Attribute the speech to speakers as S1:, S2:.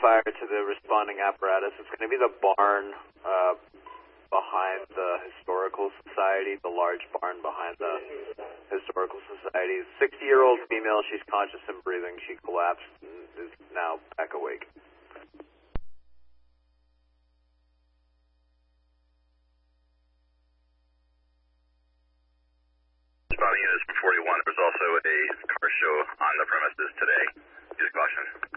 S1: fire to the responding apparatus. It's going to be the barn behind the Historical Society, the large barn behind the Historical Society. 60-year-old female, she's conscious and breathing. She collapsed and is now back awake.
S2: Responding units 41, there's also a car show on the premises today. Use caution.